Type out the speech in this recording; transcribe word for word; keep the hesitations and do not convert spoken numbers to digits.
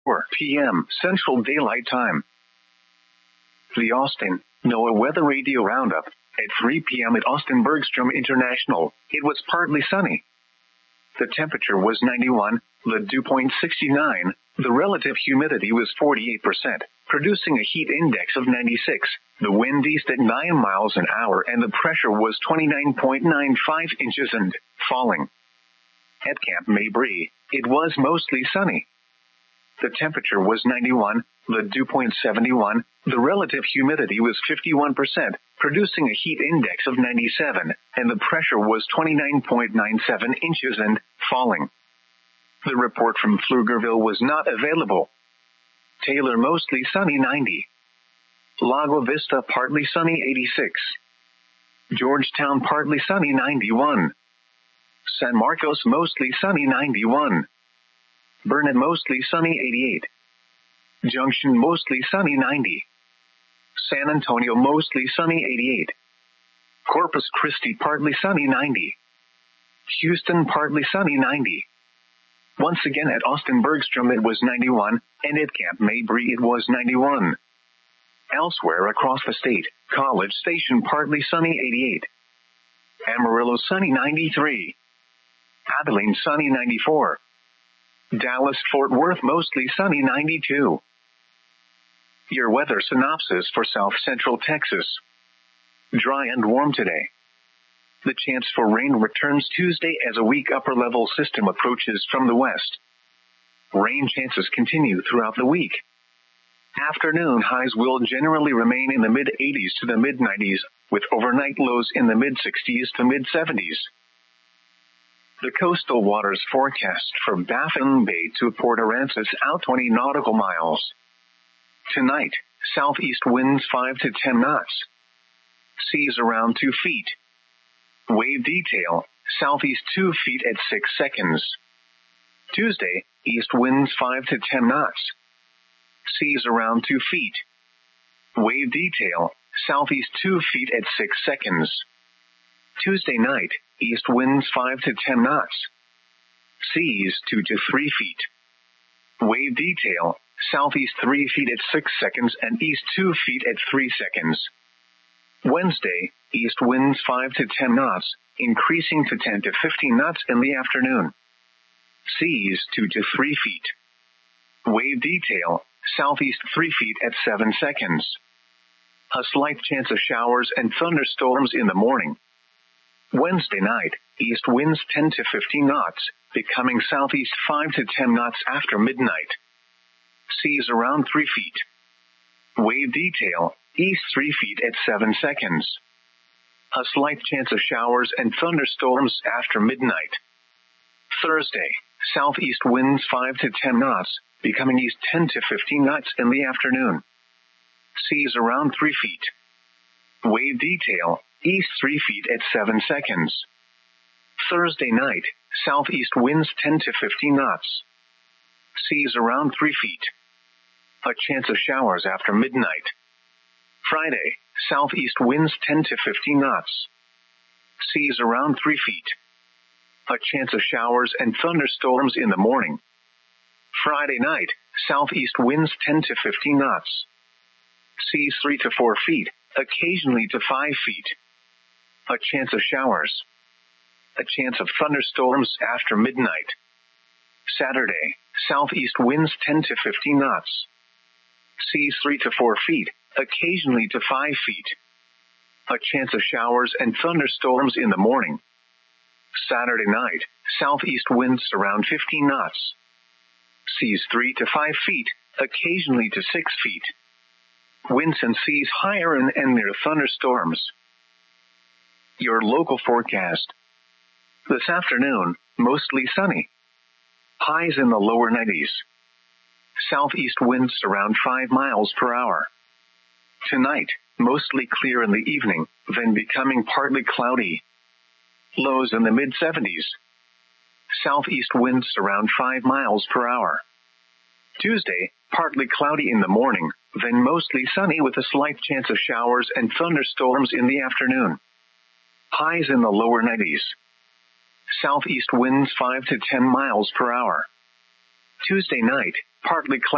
four p m Central Daylight Time. The Austin, NOAA Weather Radio Roundup. At three p m at Austin Bergstrom International, it was partly sunny. The temperature was ninety-one, the dew point sixty-nine, the relative humidity was forty-eight percent, producing a heat index of ninety-six, the wind east at nine miles an hour and the pressure was twenty-nine point nine five inches and falling. At Camp Mabry, it was mostly sunny. The temperature was ninety-one, the dew point seventy-one, the relative humidity was fifty-one percent, producing a heat index of ninety-seven, and the pressure was twenty-nine point nine seven inches and falling. The report from Pflugerville was not available. Taylor mostly sunny ninety. Lago Vista partly sunny eighty-six. Georgetown partly sunny ninety-one. San Marcos mostly sunny ninety-one. Burnet mostly sunny eighty-eight. Junction mostly sunny ninety. San Antonio mostly sunny eighty-eight. Corpus Christi partly sunny ninety. Houston partly sunny ninety. Once again at Austin Bergstrom it was ninety-one, and at Camp Mabry it was ninety-one. Elsewhere across the state, College Station partly sunny eighty-eight. Amarillo sunny ninety-three. Abilene sunny ninety-four. Dallas Fort Worth mostly sunny ninety-two. Your weather synopsis for South Central Texas. Dry and warm today. The chance for rain returns Tuesday as a weak upper-level system approaches from the west. Rain chances continue throughout the week. Afternoon highs will generally remain in the mid-eighties to the mid-nineties, with overnight lows in the mid-sixties to mid-seventies. The coastal waters forecast from Baffin Bay to Port Aransas out twenty nautical miles. Tonight, southeast winds five to ten knots. Seas around two feet. Wave detail, southeast two feet at six seconds. Tuesday, east winds five to ten knots. Seas around two feet. Wave detail, southeast two feet at six seconds. Tuesday night, east winds five to ten knots. Seas two to three feet. Wave detail, southeast three feet at six seconds and east two feet at three seconds. Wednesday, east winds five to ten knots, increasing to ten to fifteen knots in the afternoon. Seas two to three feet. Wave detail, southeast three feet at seven seconds. A slight chance of showers and thunderstorms in the morning. Wednesday night, east winds ten to fifteen knots, becoming southeast five to ten knots after midnight. Seas around three feet. Wave detail, east three feet at seven seconds. A slight chance of showers and thunderstorms after midnight. Thursday, southeast winds five to ten knots, becoming east ten to fifteen knots in the afternoon. Seas around three feet. Wave detail, east three feet at seven seconds. Thursday night, southeast winds ten to fifteen knots. Seas around three feet. A chance of showers after midnight. Friday, southeast winds ten to fifteen knots. Seas around three feet. A chance of showers and thunderstorms in the morning. Friday night, southeast winds ten to fifteen knots. Seas three to four feet, occasionally to five feet. A chance of showers. A chance of thunderstorms after midnight. Saturday, southeast winds ten to fifteen knots. Seas three to four feet, occasionally to five feet. A chance of showers and thunderstorms in the morning. Saturday night, southeast winds around fifteen knots. Seas three to five feet, occasionally to six feet. Winds and seas higher and, and near thunderstorms. Your local forecast. This afternoon, mostly sunny. Highs in the lower nineties. Southeast winds around five miles per hour. Tonight, mostly clear in the evening, then becoming partly cloudy. Lows in the mid-seventies. Southeast winds around five miles per hour. Tuesday, partly cloudy in the morning, then mostly sunny with a slight chance of showers and thunderstorms in the afternoon. Highs in the lower nineties. Southeast winds five to ten miles per hour. Tuesday night, partly cloudy.